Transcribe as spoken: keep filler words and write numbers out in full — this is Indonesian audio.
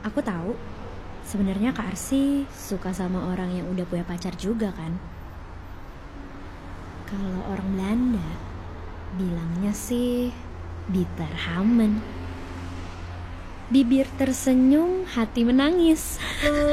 Aku tahu, sebenarnya Kak Arsi suka sama orang yang udah punya pacar juga kan. Kalau orang Belanda bilangnya sih Biterhamen. Bibir tersenyum, hati menangis.